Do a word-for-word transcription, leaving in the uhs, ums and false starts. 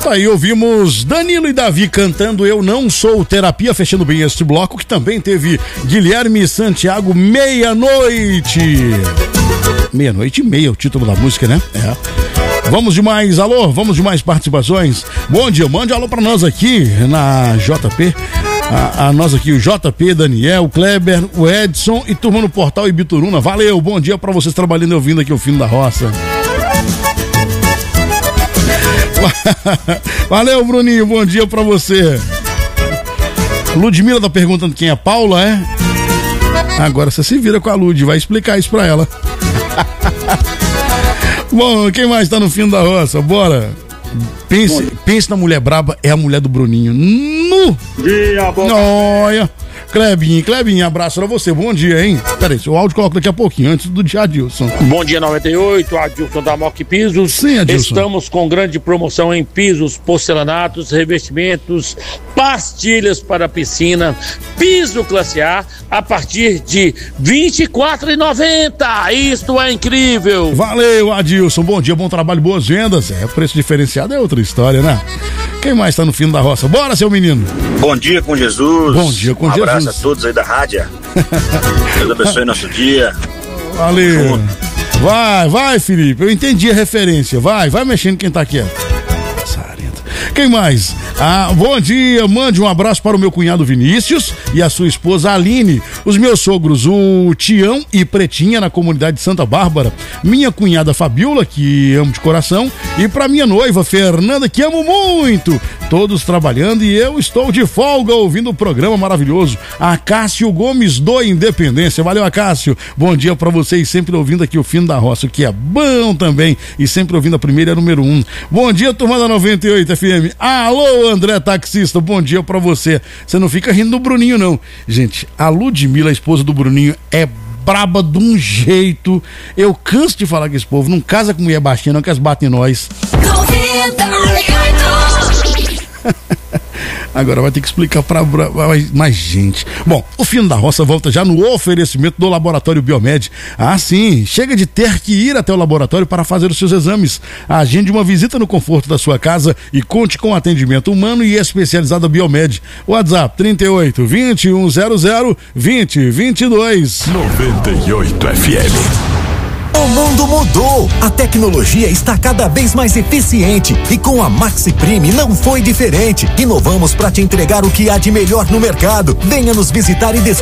Isso aí, ouvimos Danilo e Davi cantando Eu Não Sou Terapia, fechando bem este bloco, que também teve Guilherme Santiago, Meia-Noite. Meia-noite e meia, o título da música, né? É. Vamos de mais, alô, vamos de mais participações. Bom dia, mande alô pra nós aqui na J P. A, a nós aqui, o J P, Daniel, o Kleber, o Edson e turma no Portal Ibituruna. Valeu, bom dia pra vocês trabalhando e ouvindo aqui o Fim da Roça. Valeu, Bruninho, bom dia pra você. Ludmila tá perguntando quem é Paula, é? Agora você se vira com a Lud, vai explicar isso pra ela. Bom, quem mais tá no Fim da Roça? Bora. Pense, pense na mulher braba, é a mulher do Bruninho. No dia, bom. Olha. Clebinho, Clebinho, abraço pra você, bom dia, hein? Peraí, o áudio coloca daqui a pouquinho, antes do dia Adilson. Bom dia noventa e oito, Adilson da Moc Pisos. Sim, Adilson. Estamos com grande promoção em pisos, porcelanatos, revestimentos, pastilhas para piscina, piso classe A, a partir de vinte e quatro reais e noventa centavos. Isto é incrível. Valeu, Adilson, bom dia, bom trabalho, boas vendas. É, preço diferenciado é outra história, né? Quem mais tá no Fim da Roça? Bora, seu menino. Bom dia com Jesus. Bom dia com um Jesus. Um abraço a todos aí da rádio. Deus abençoe nosso dia. Valeu. Junto. Vai, vai, Felipe. Eu entendi a referência. Vai, vai mexendo quem tá quieto. Quem mais? Ah, bom dia, mande um abraço para o meu cunhado Vinícius e a sua esposa Aline, os meus sogros, o Tião e Pretinha, na comunidade de Santa Bárbara, minha cunhada Fabiola, que amo de coração, e para minha noiva Fernanda, que amo muito, todos trabalhando e eu estou de folga ouvindo o programa maravilhoso. Acácio Gomes do Independência, valeu, Acácio, bom dia para vocês, sempre ouvindo aqui o Fim da Roça, que é bom também, e sempre ouvindo a primeira, a número um. Bom dia, turma da noventa e oito F M. Alô, André Taxista, bom dia pra você. Você não fica rindo do Bruninho, não. Gente, a Ludmila, a esposa do Bruninho, é braba de um jeito. Eu canso de falar com esse povo. Não casa com mulher baixinha, não, que elas batem em nós. Agora vai ter que explicar pra mais, mais gente. Bom, o Fim da Roça volta já no oferecimento do Laboratório Biomed. Ah, sim, chega de ter que ir até o laboratório para fazer os seus exames. Agende uma visita no conforto da sua casa e conte com atendimento humano e especializado Biomed. WhatsApp trinta e oito, vinte e um zero zero, vinte, vinte e dois. noventa e oito F M. O mundo mudou, a tecnologia está cada vez mais eficiente e com a Maxi Prime não foi diferente. Inovamos para te entregar o que há de melhor no mercado. Venha nos visitar e descobrir